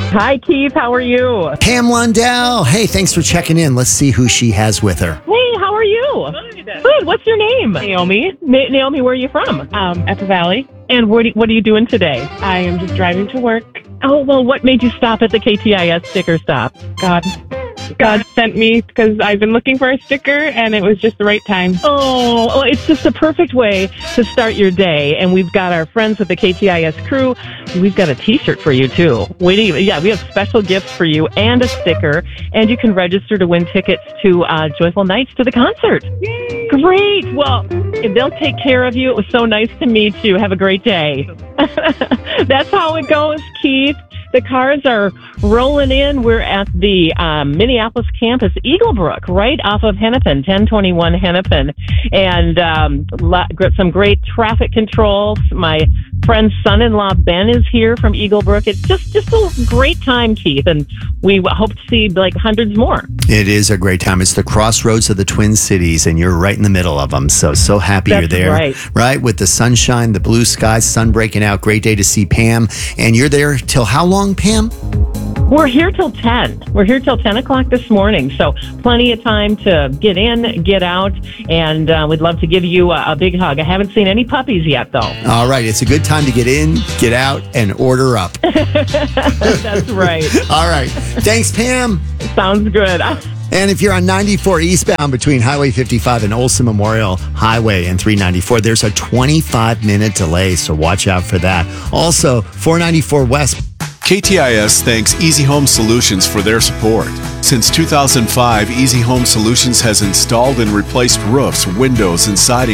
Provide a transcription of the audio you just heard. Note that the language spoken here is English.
Hi, Keith. How are you? Pam Lundell. Hey, thanks for checking in. Let's see who she has with her. Hey, how are you? Good. What's your name? Naomi. Naomi, where are you from? Apple Valley. And what are you doing today? I am just driving to work. Oh, well, what made you stop at the KTIS sticker stop? God sent me because I've been looking for a sticker, and it was just the right time. Oh, well, it's just a perfect way to start your day. And we've got our friends with the KTIS crew. We've got a T-shirt for you, too. We have special gifts for you and a sticker. And you can register to win tickets to Joyful Nights to the concert. Yay! Great. Well, they'll take care of you. It was so nice to meet you. Have a great day. That's how it goes, Keith. The cars are rolling in. We're at the Minneapolis campus, Eaglebrook, right off of Hennepin, 1021 Hennepin. And some great traffic control. My friend's son-in-law, Ben, is here from Eaglebrook. It's just a great time, Keith. And we hope to see like hundreds more. It is a great time. It's the crossroads of the Twin Cities, and you're right in the middle of them. So happy That's you're there. Right. With the sunshine, the blue skies, sun breaking out. Great day to see Pam. And you're there till how long, Pam? We're here till 10. We're here till 10 o'clock this morning. So plenty of time to get in, get out, and we'd love to give you a big hug. I haven't seen any puppies yet, though. All right. It's a good time to get in, get out, and order up. That's right. All right. Thanks, Pam. Sounds good. And if you're on 94 eastbound between Highway 55 and Olson Memorial Highway and 394, there's a 25-minute delay, so watch out for that. Also, 494 west. KTIS thanks Easy Home Solutions for their support. Since 2005, Easy Home Solutions has installed and replaced roofs, windows, and siding